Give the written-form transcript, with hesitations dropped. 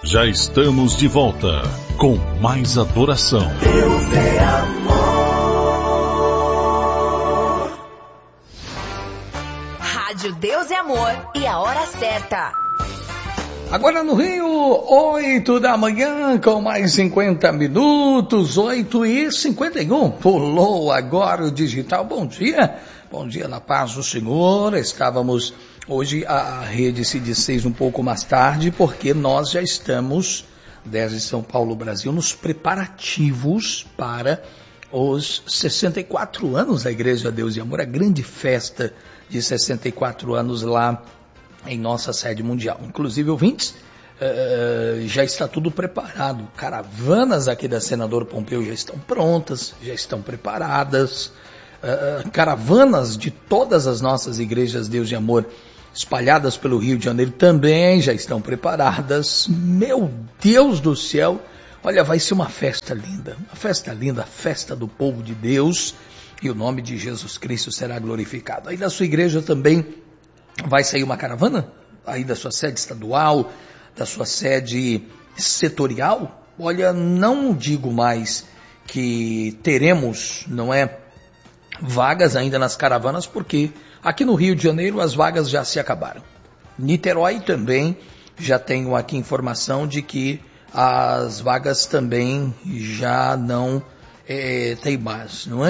Já estamos de volta com mais adoração. Deus é amor. Rádio Deus é Amor e a hora certa. Agora no Rio, 8 da manhã, com mais 50 minutos, 8h51. Pulou agora o digital. Bom dia na paz do Senhor. Estávamos, hoje a rede se desfez um pouco mais tarde, porque nós já estamos, desde São Paulo, Brasil, nos preparativos para os 64 anos da Igreja Deus e Amor, a grande festa de 64 anos lá em nossa sede mundial. Inclusive, ouvintes, já está tudo preparado. Caravanas aqui da Senador Pompeu já estão prontas, já estão preparadas. Caravanas de todas as nossas igrejas Deus e Amor espalhadas pelo Rio de Janeiro também já estão preparadas. Meu Deus do céu! Olha, vai ser uma festa linda, a festa do povo de Deus, e o nome de Jesus Cristo será glorificado. Aí da sua igreja também vai sair uma caravana? Aí da sua sede estadual, da sua sede setorial? Olha, não digo mais que teremos, não é, vagas ainda nas caravanas, porque aqui no Rio de Janeiro as vagas já se acabaram. Niterói também, já tenho aqui informação de que as vagas também já não tem mais, não é?